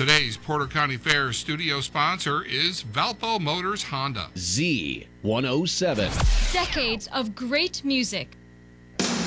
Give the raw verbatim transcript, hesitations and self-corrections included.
Today's Porter County Fair studio sponsor is Valpo Motors Honda. Z one oh seven. Decades of great music.